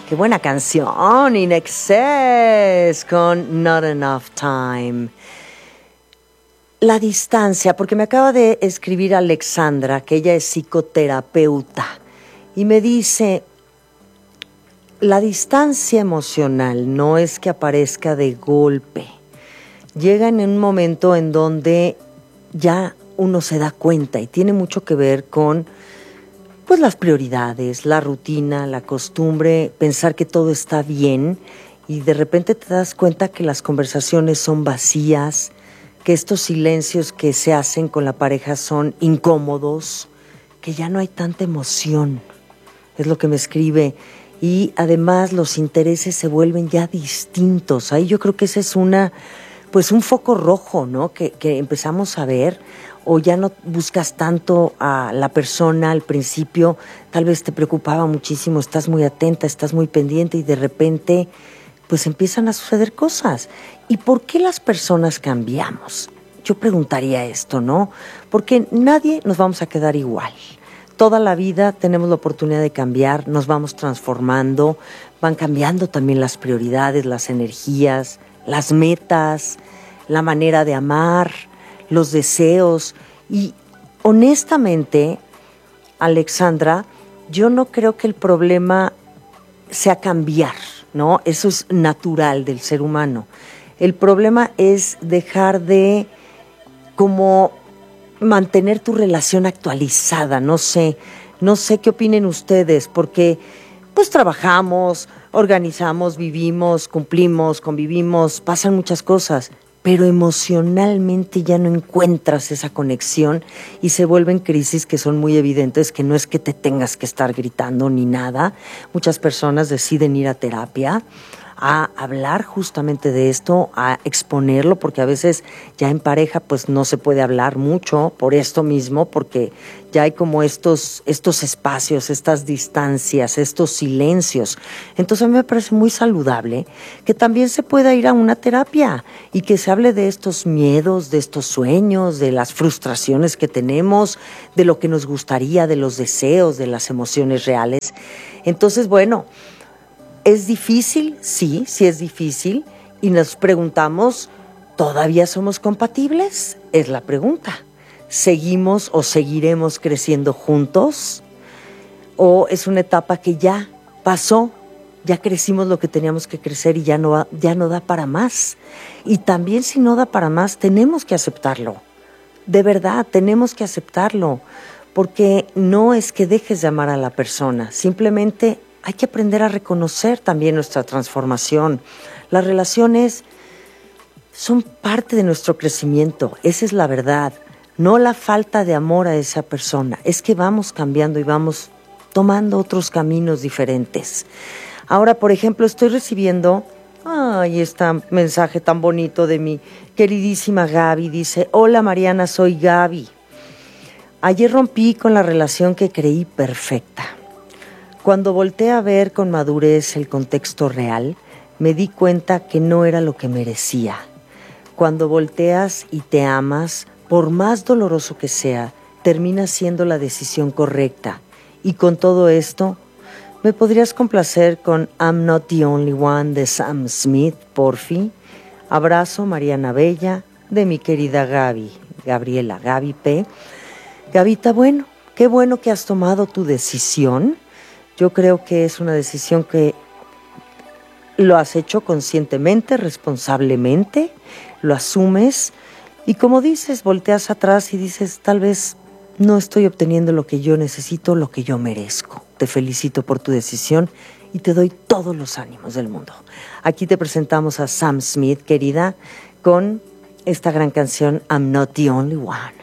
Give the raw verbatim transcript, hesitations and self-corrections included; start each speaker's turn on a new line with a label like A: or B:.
A: Qué buena canción, In Excess, con Not Enough Time. La distancia, porque me acaba de escribir Alexandra, que ella es psicoterapeuta, y me dice, la distancia emocional no es que aparezca de golpe, llega en un momento en donde ya uno se da cuenta y tiene mucho que ver con pues las prioridades, la rutina, la costumbre, pensar que todo está bien y de repente te das cuenta que las conversaciones son vacías, que estos silencios que se hacen con la pareja son incómodos, que ya no hay tanta emoción, es lo que me escribe, y además los intereses se vuelven ya distintos. Ahí yo creo que ese es una, pues un foco rojo, ¿no? Que, que empezamos a ver. O ya no buscas tanto a la persona al principio, tal vez te preocupaba muchísimo, estás muy atenta, estás muy pendiente y de repente pues empiezan a suceder cosas. ¿Y por qué las personas cambiamos? Yo preguntaría esto, ¿no? Porque nadie nos vamos a quedar igual. Toda la vida tenemos la oportunidad de cambiar, nos vamos transformando, van cambiando también las prioridades, las energías, las metas, la manera de amar, los deseos, y honestamente, Alexandra, yo no creo que el problema sea cambiar, ¿no? Eso es natural del ser humano. El problema es dejar de como mantener tu relación actualizada, no sé, no sé qué opinen ustedes, porque pues trabajamos, organizamos, vivimos, cumplimos, convivimos, pasan muchas cosas, pero emocionalmente ya no encuentras esa conexión y se vuelven crisis que son muy evidentes, que no es que te tengas que estar gritando ni nada. Muchas personas deciden ir a terapia, a hablar justamente de esto, a exponerlo, porque a veces ya en pareja pues no se puede hablar mucho por esto mismo, porque ya hay como estos, estos espacios, estas distancias, estos silencios. Entonces a mí me parece muy saludable que también se pueda ir a una terapia y que se hable de estos miedos, de estos sueños, de las frustraciones que tenemos, de lo que nos gustaría, de los deseos, de las emociones reales. Entonces, bueno, ¿es difícil? Sí, sí es difícil. Y nos preguntamos, ¿todavía somos compatibles? Es la pregunta. ¿Seguimos o seguiremos creciendo juntos? ¿O es una etapa que ya pasó? Ya crecimos lo que teníamos que crecer y ya no, ya no da para más. Y también si no da para más, tenemos que aceptarlo. De verdad, tenemos que aceptarlo. Porque no es que dejes de amar a la persona, simplemente hay que aprender a reconocer también nuestra transformación. Las relaciones son parte de nuestro crecimiento, esa es la verdad. No la falta de amor a esa persona, es que vamos cambiando y vamos tomando otros caminos diferentes. Ahora, por ejemplo, estoy recibiendo, ay, este mensaje tan bonito de mi queridísima Gaby. Dice, hola Mariana, soy Gaby. Ayer rompí con la relación que creí perfecta. Cuando volteé a ver con madurez el contexto real, me di cuenta que no era lo que merecía. Cuando volteas y te amas, por más doloroso que sea, termina siendo la decisión correcta. Y con todo esto, ¿me podrías complacer con I'm Not the Only One de Sam Smith, porfi? Abrazo, Mariana Bella, de mi querida Gaby, Gabriela, Gaby P. Gavita, bueno, qué bueno que has tomado tu decisión. Yo creo que es una decisión que lo has hecho conscientemente, responsablemente, lo asumes y como dices, volteas atrás y dices, tal vez no estoy obteniendo lo que yo necesito, lo que yo merezco. Te felicito por tu decisión y te doy todos los ánimos del mundo. Aquí te presentamos a Sam Smith, querida, con esta gran canción I'm Not the Only One.